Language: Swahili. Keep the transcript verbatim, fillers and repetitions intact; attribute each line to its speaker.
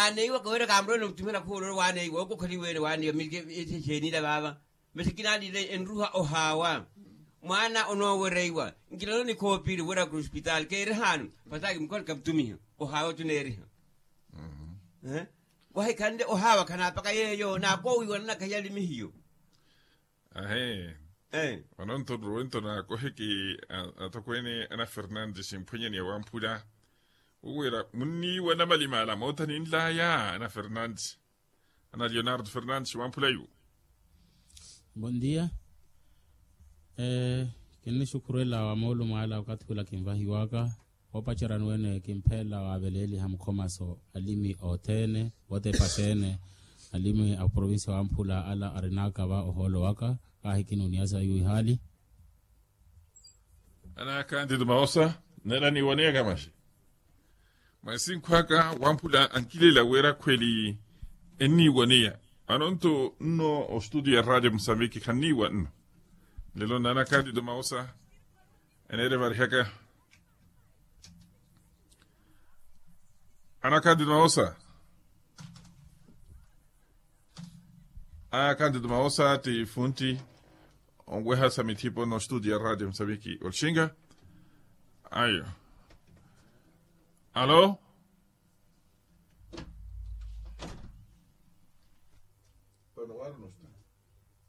Speaker 1: wane iwa kawera kamro no tumira kulo wane iwa ko khali wene wane milke ite cheni da baba mesikina di enruha ohawa mwana ono wereiwa ngilo ni ko pili wera ku hospital ke rehan pataki mkol kaptumi ohawa tuneri mhm eh wai kande ohawa kana paka yeyo na ko wiwa na kayali mihiyo
Speaker 2: ahe
Speaker 1: eh
Speaker 2: wanonto ruento na ko heki atakwene ana Fernandes impunye ni wampula uwera munni wana malimala mota ni la ya ana Fernandes ana Leonardo Fernandes wampula yu.
Speaker 3: Buen día. Eh, kini shukurela wa molu maala wakati kula kimvahi waka. Wapachara nwene kimpela wa abeleli hamkomaso alimi otene, wote patene, alimi a provinsi wa Ampula ala arinaka wa oholo waka. Kahi kinu niasa yu hali.
Speaker 2: Ana Candido Maosa, nera ni wane gamashi. Masin kwaka Wampula ankile la wera kweli eni wane. Anonto no o studio radio Mozambique kanni wan. Lelo nana Candido Maosa enere varhaka. Ana Candido Maosa. Ana Candido Maosa ti funti ongweha samitipo no studio radio Mozambique olshinga. Ayo. Allo? Bueno, bueno,